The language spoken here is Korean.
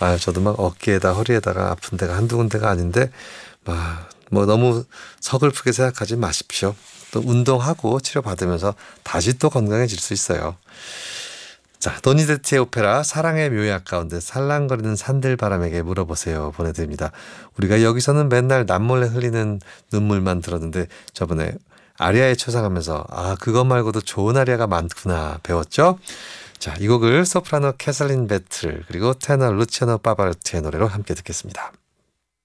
저도 막 어깨에다 허리에다가 아픈 데가 한두 군데가 아닌데 뭐 너무 서글프게 생각하지 마십시오. 또 운동하고 치료받으면서 다시 또 건강해질 수 있어요. 자, 도니제티의 오페라 사랑의 묘약 가운데 살랑거리는 산들바람에게 물어보세요 보내드립니다. 우리가 여기서는 맨날 남몰래 흘리는 눈물만 들었는데 저번에 아리아에 초상하면서 그것 말고도 좋은 아리아가 많구나 배웠죠? 자, 이 곡을 소프라노 캐슬린 베틀 그리고 테너 루치아노 파바르티의 노래로 함께 듣겠습니다.